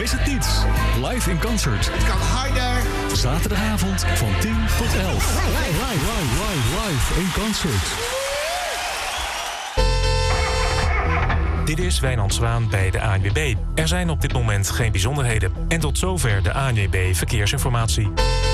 is het niets. Live in concert. Het kan harder. Zaterdagavond van 10 tot 11. Live in concert. Dit is Wijnand Zwaan bij de ANWB. Er zijn op dit moment geen bijzonderheden. En tot zover de ANWB Verkeersinformatie.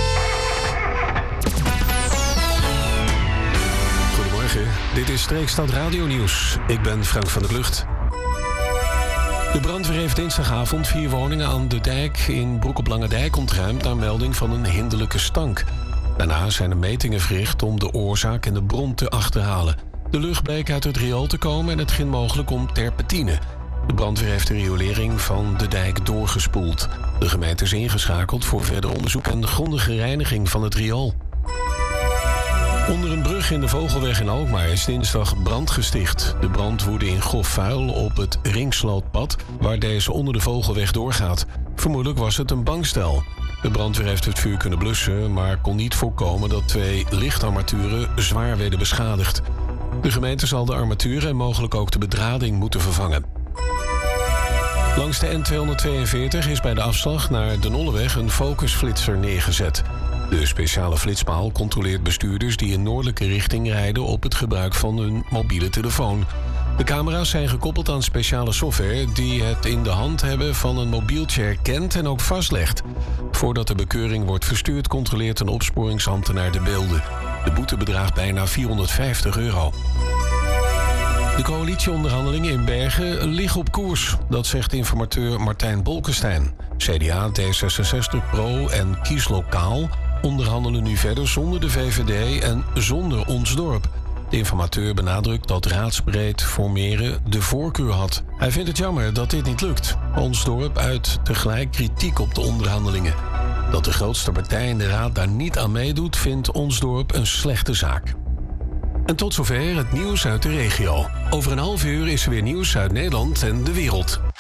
Goedemorgen, dit is Streekstad Radio Nieuws. Ik ben Frank van der Klucht. De brandweer heeft dinsdagavond 4 woningen aan de dijk in Broek op Lange Dijk ontruimd naar melding van een hinderlijke stank. Daarna zijn er metingen verricht om de oorzaak en de bron te achterhalen. De lucht bleek uit het riool te komen en het ging mogelijk om terpentine. De brandweer heeft de riolering van de dijk doorgespoeld. De gemeente is ingeschakeld voor verder onderzoek en grondige reiniging van het riool. Onder een brug in de Vogelweg in Alkmaar is dinsdag brand gesticht. De brand woedde in grof vuil op het Ringslootpad, waar deze onder de Vogelweg doorgaat. Vermoedelijk was het een bankstel. De brandweer heeft het vuur kunnen blussen, maar kon niet voorkomen dat 2 lichtarmaturen zwaar werden beschadigd. De gemeente zal de armaturen en mogelijk ook de bedrading moeten vervangen. Langs de N242 is bij de afslag naar de Nolleweg een focusflitser neergezet. De speciale flitspaal controleert bestuurders die in noordelijke richting rijden op het gebruik van hun mobiele telefoon. De camera's zijn gekoppeld aan speciale software die het in de hand hebben van een mobieltje herkent en ook vastlegt. Voordat de bekeuring wordt verstuurd controleert een opsporingsambtenaar de beelden. De boete bedraagt bijna €450. De coalitieonderhandelingen in Bergen liggen op koers. Dat zegt informateur Martijn Bolkestein. CDA, D66, Pro en Kieslokaal onderhandelen nu verder zonder de VVD en zonder Ons Dorp. De informateur benadrukt dat raadsbreed formeren de voorkeur had. Hij vindt het jammer dat dit niet lukt. Ons Dorp uit tegelijk kritiek op de onderhandelingen. Dat de grootste partij in de raad daar niet aan meedoet, vindt Ons Dorp een slechte zaak. En tot zover het nieuws uit de regio. Over een half uur is er weer nieuws uit Nederland en de wereld.